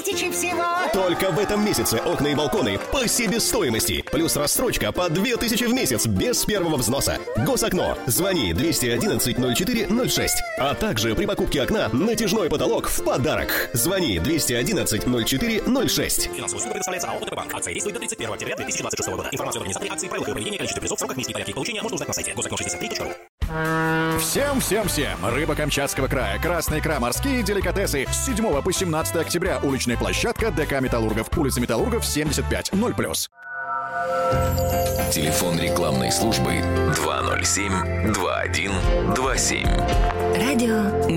2000 всего. Только в этом месяце окна и балконы по себестоимости. Плюс рассрочка по 2000 в месяц без первого взноса. Госокно. Звони 211-04-06. А также при покупке окна натяжной потолок в подарок. Звони 211-04-06. Финансовая услуга предоставляется АО «ОТП-банк». Акция действует до 31 октября 2026 года. Информацию об организаторе акции, правилах и проведении, количестве призов, сроках, месте и порядке их получения можно узнать на сайте gosokno63.ru. Всем! Рыба Камчатского края, красная икра, морские деликатесы. С 7 по 17 октября уличная площадка ДК «Металлургов». Улица Металлургов, 75, 0+. Телефон рекламной службы 207-2127. Радио